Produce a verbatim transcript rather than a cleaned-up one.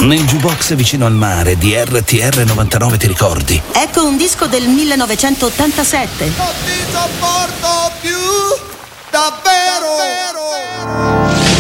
Nel jukebox vicino al mare di R T R novantanove, ti ricordi? Ecco un disco del millenovecentottantasette. Non ti sopporto più!